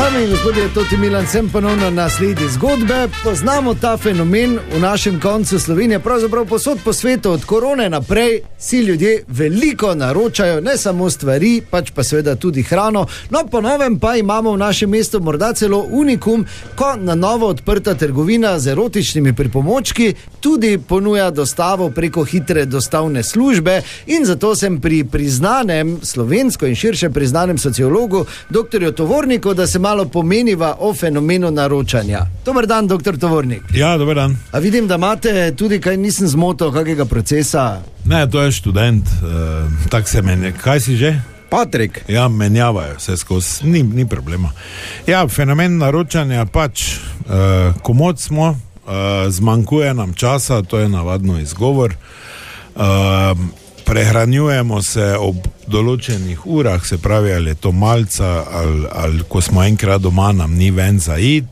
Dame in gospodje, Toti Milan, sem ponovno na sledi zgodbe. Poznamo ta fenomen v našem koncu Slovenije, pravzaprav posod po svetu, od korone naprej si ljudje veliko naročajo, ne samo stvari, pač pa seveda tudi hrano. No, po novem pa imamo v našem mestu morda celo unikum, ko na novo odprta trgovina z erotičnimi pripomočki tudi ponuja dostavo preko hitre dostavne službe, in zato sem pri priznanem slovensko in širše priznanem sociologu, doktorju Tovorniku, da se malo pomeniva o fenomenu naročanja. Dober dan, doktor Tovornik. Ja, dober dan. A vidim, da imate tudi, kaj nisem zmotil, kakega procesa? Ne, to je študent, tak se menja. Kaj si že? Patrik. Ja, menjavajo se skozi, ni problema. Ja, fenomen naročanja pač, komod smo, zmanjkuje nam časa, to je navadno izgovor, prehranjujemo se ob določenih urah, se pravi, ali je to malca, ali ko smo enkrat doma, nam ni ven za id.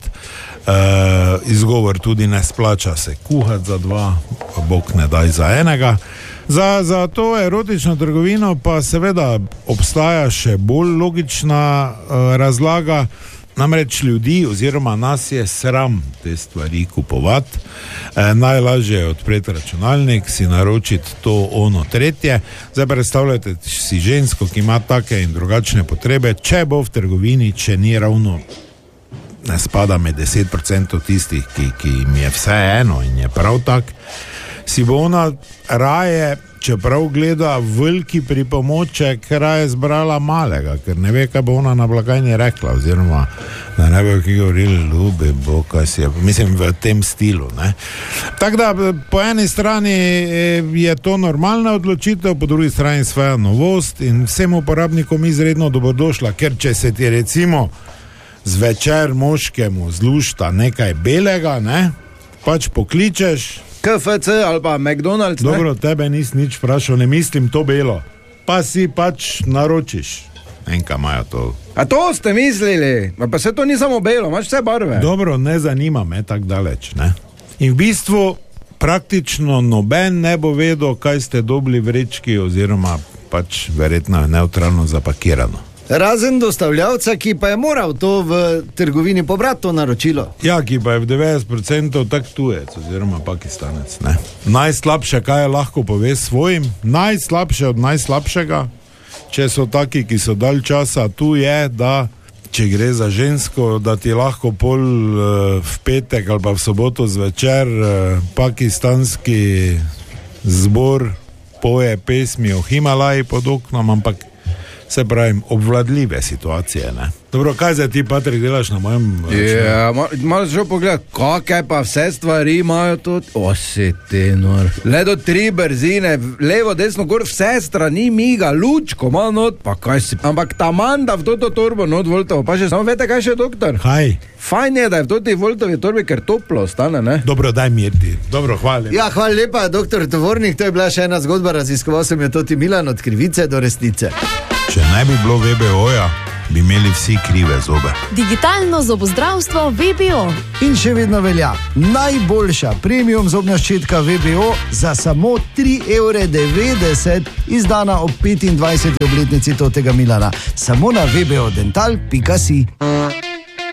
Izgovor tudi ne splača se kuhati za dva, bog ne daj za enega. Za to erotično trgovino pa seveda obstaja še bolj logična razlaga. Namreč ljudi oziroma nas je sram te stvari kupovati. Najlažje je odpreti računalnik, si naročiti to, ono, tretje. Zdaj predstavljajte si žensko, ki ima take in drugačne potrebe, če bo v trgovini, če ni ravno, ne spada med 10% tistih, ki jim je vse eno in je prav tak, si bo ona raje, čeprav gleda veliki pripomoček, raje zbrala malega, ker ne ve, kaj bo ona na blagajni rekla, oziroma da ne bi ki govorili, ljubi bo, kaj si je, mislim, v tem stilu, ne. Tako da, po eni strani je to normalna odločitev, po drugi strani svoja novost in vsem uporabnikom izredno dobrodošla, ker če se ti recimo zvečer moškemu zlušta nekaj belega, ne, pač pokličeš KFC ali pa McDonald's, ne? Dobro, tebe nis nič vprašal, ne mislim to belo. Pa si pač naročiš. Enka imajo to. A to ste mislili? Pa se to ni samo belo, imaš vse barve. Dobro, ne zanima me tak daleč, ne? In v bistvu praktično noben ne bo vedel, kaj ste dobili v vrečki, oziroma pač verjetno neutralno zapakirano. Razen dostavljavca, ki pa je moral to v trgovini pobrati to naročilo. Ja, ki pa je v 90% tak tujec, oziroma Pakistanec, ne. Najslabše, kaj je lahko pove svojim, najslabše od najslabšega, če so taki, ki so dalj časa tu, je, da če gre za žensko, da ti lahko pol v petek ali pa v soboto zvečer pakistanski zbor poje pesmi o Himalaji pod oknom, ampak se pravim, obvladljive situacije, ne. Dobro, kaj zdaj ti, Patrik, delaš na mojem računu? Ja, malo šel pogledati, kakaj pa vse stvari imajo tudi. Si ti nor. Ledo 3 brzine, levo, desno, gor, vse strani miga, lučko, malo not, pa kaj si. Ampak ta manda v toto torbo not voltovo, pa še samo vete, kaj še, doktor? Kaj? Fajn je, da je v toti voltovi torbi, ker toplo ostane, ne? Dobro, daj mirti. Dobro, hvala. Ja, hvala lepa, doktor Tovornik, to je bila še ena zgodba, raziskoval sem jo Toti Milan, od krivice do resnice. Če ne bi bilo VBO-ja, bi imeli vsi krive zobe. Digitalno zobozdravstvo VBO. In še vedno velja najboljša premium zobna ščetka VBO za samo 3,90 €, izdana ob 25. obletnici Totega Milana. Samo na vbodental.si.